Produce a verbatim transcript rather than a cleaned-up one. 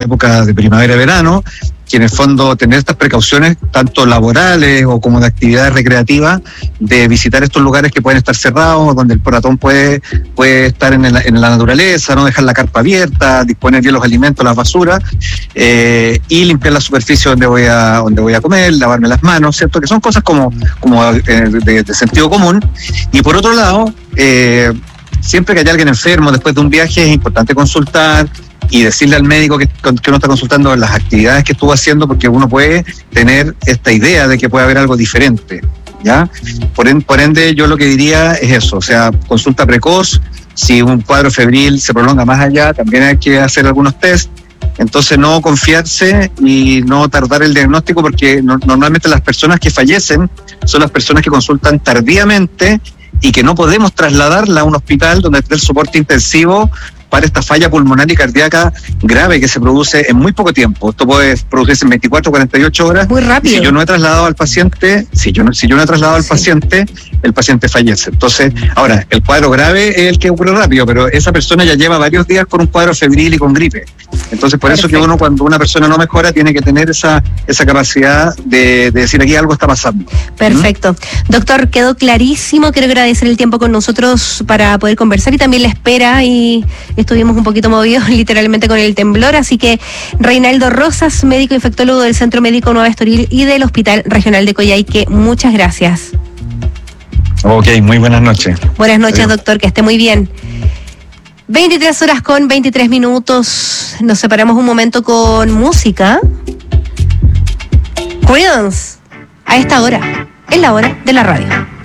época de primavera-verano, que en el fondo tener estas precauciones, tanto laborales o como de actividades recreativas, de visitar estos lugares que pueden estar cerrados, donde el ratón puede, puede estar en, el, en la naturaleza, no dejar la carpa abierta, disponer bien los alimentos, las basuras, eh, y limpiar la superficie donde voy a donde voy a comer, lavarme las manos, ¿cierto? Que son cosas como, como eh, de, de sentido común. Y por otro lado, eh, siempre que hay alguien enfermo después de un viaje, es importante consultar y decirle al médico que, que uno está consultando las actividades que estuvo haciendo, porque uno puede tener esta idea de que puede haber algo diferente, ¿ya? Por, en, por ende, yo lo que diría es eso, o sea, consulta precoz. Si un cuadro febril se prolonga más allá, también hay que hacer algunos test. Entonces, no confiarse y no tardar el diagnóstico, porque no, normalmente las personas que fallecen son las personas que consultan tardíamente y que no podemos trasladarla a un hospital donde esté el soporte intensivo para esta falla pulmonar y cardíaca grave que se produce en muy poco tiempo. Esto puede producirse en veinticuatro, cuarenta y ocho horas. Muy rápido. Si yo no he trasladado al paciente, si yo no, si yo no he trasladado al sí. paciente, el paciente fallece. Entonces, ahora, el cuadro grave es el que ocurre rápido, pero esa persona ya lleva varios días con un cuadro febril y con gripe. Entonces, por Perfecto. eso que uno, cuando una persona no mejora, tiene que tener esa, esa capacidad de, de decir, aquí algo está pasando. Perfecto. ¿Mm? Doctor, quedó clarísimo. Quiero agradecer el tiempo con nosotros para poder conversar y también la espera, y estuvimos un poquito movidos literalmente con el temblor, así que Reinaldo Rosas, médico infectólogo del Centro Médico Nueva Estoril y del Hospital Regional de Coyhaique, muchas gracias. Ok, muy buenas noches. Buenas noches, Adiós. Doctor, que esté muy bien. veintitrés horas con veintitrés minutos, nos separamos un momento con música. Creedence, a esta hora, es la hora de la radio.